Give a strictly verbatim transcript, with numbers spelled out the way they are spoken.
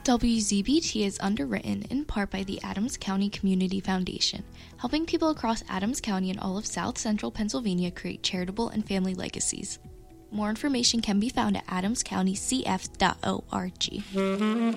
W Z B T is underwritten in part by the Adams County Community Foundation, helping people across Adams County and all of South Central Pennsylvania create charitable and family legacies. More information can be found at adams county c f dot org.